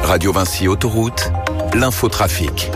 Radio Vinci Autoroute, l'infotrafic.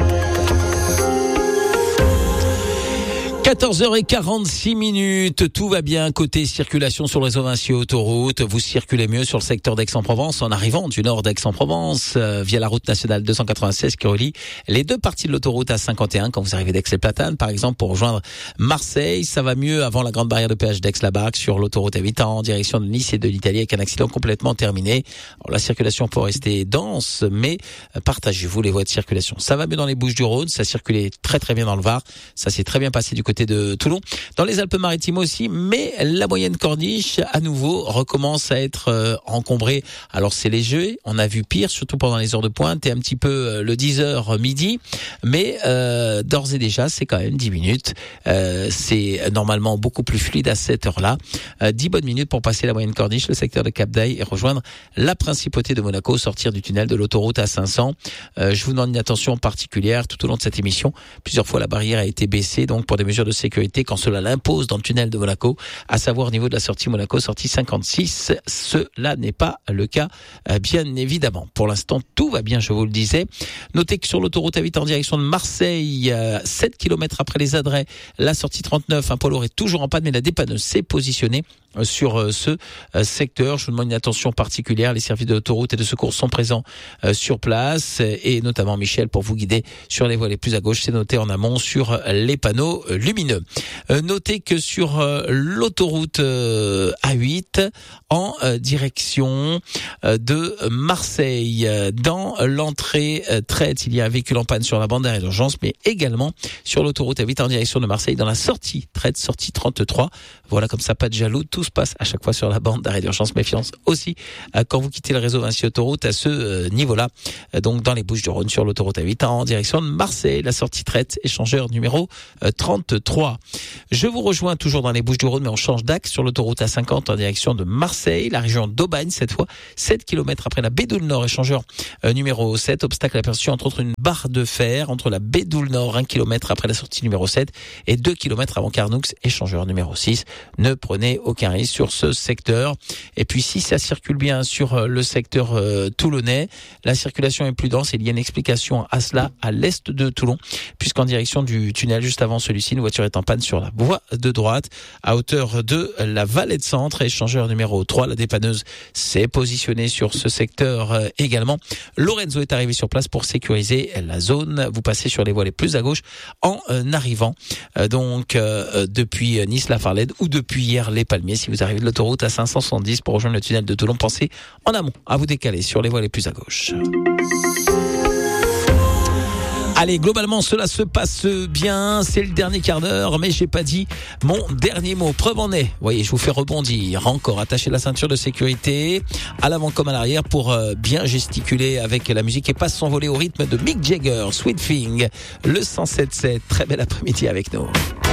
14h46, tout va bien côté circulation sur le réseau Vinci Autoroute. Vous circulez mieux sur le secteur d'Aix-en-Provence en arrivant du nord d'Aix-en-Provence via la route nationale 296 qui relie les deux parties de l'autoroute A51 quand vous arrivez d'Aix-les-Platanes par exemple pour rejoindre Marseille. Ça va mieux avant la grande barrière de péage d'Aix-Labarque sur l'autoroute A8 en direction de Nice et de l'Italie avec un accident complètement terminé. Alors, la circulation peut rester dense mais partagez-vous les voies de circulation. Ça va mieux dans les Bouches-du-Rhône, ça circulait très très bien dans le Var, ça s'est très bien passé du côté de Toulon, dans les Alpes-Maritimes aussi, mais la moyenne corniche à nouveau recommence à être encombrée. Alors c'est léger, on a vu pire, surtout pendant les heures de pointe et un petit peu le 10h midi, mais d'ores et déjà c'est quand même 10 minutes. C'est normalement beaucoup plus fluide à cette heure-là. 10 bonnes minutes pour passer la moyenne corniche, le secteur de Cap d'Aille et rejoindre la principauté de Monaco, sortir du tunnel de l'autoroute A500. Je vous demande une attention particulière tout au long de cette émission. Plusieurs fois la barrière a été baissée, donc pour des mesures de sécurité quand cela l'impose dans le tunnel de Monaco, à savoir au niveau de la sortie Monaco, sortie 56. Cela n'est pas le cas, bien évidemment. Pour l'instant, tout va bien, je vous le disais. Notez que sur l'autoroute A8 en direction de Marseille, 7 km après les Adrets, la sortie 39, un poids lourd est toujours en panne, mais la dépanneuse s'est positionnée sur ce secteur. Je vous demande une attention particulière. Les services de l'autoroute et de secours sont présents sur place et notamment Michel pour vous guider sur les voies les plus à gauche. C'est noté en amont sur les panneaux lumineux. Notez que sur l'autoroute A8 en direction de Marseille, dans l'entrée Traite, il y a un véhicule en panne sur la bande d'arrêt d'urgence, mais également sur l'autoroute A8 en direction de Marseille, dans la sortie Traite, sortie 33. Voilà, comme ça, pas de jaloux. Tout se passe à chaque fois sur la bande d'arrêt d'urgence. Méfiance aussi quand vous quittez le réseau Vinci Autoroute à ce niveau-là. Donc dans les Bouches-du-Rhône sur l'autoroute A8 en direction de Marseille, la sortie Traite, échangeur numéro 33. Je vous rejoins toujours dans les Bouches-du-Rhône, mais on change d'axe sur l'autoroute A50 en direction de Marseille, la région d'Aubagne cette fois, 7 km après la Bédoule Nord, échangeur numéro 7. Obstacle aperçu entre une barre de fer entre la Bédoule Nord, 1 km après la sortie numéro 7 et 2 km avant Carnoux, échangeur numéro 6. Ne prenez aucun risque sur ce secteur. Et puis si ça circule bien sur le secteur toulonnais, la circulation est plus dense. Il y a une explication à cela à l'est de Toulon, puisqu'en direction du tunnel juste avant celui-ci, une voiture est en panne sur la voie de droite à hauteur de la Vallée de Centre, échangeur numéro 3. La dépanneuse s'est positionnée sur ce secteur également. Lorenzo est arrivé sur place pour sécuriser la zone. Vous passez sur les voies les plus à gauche en arrivant donc depuis Nice-la-Farlède ou depuis hier les Palmiers. Si vous arrivez de l'autoroute à 570 pour rejoindre le tunnel de Toulon, pensez en amont à vous décaler sur les voies les plus à gauche. Allez, globalement, cela se passe bien. C'est le dernier quart d'heure, mais j'ai pas dit mon dernier mot. Preuve en est. Vous voyez, je vous fais rebondir. Encore attacher la ceinture de sécurité à l'avant comme à l'arrière pour bien gesticuler avec la musique et pas s'envoler au rythme de Mick Jagger, Sweet Thing, le 107.7. Très bel après-midi avec nous.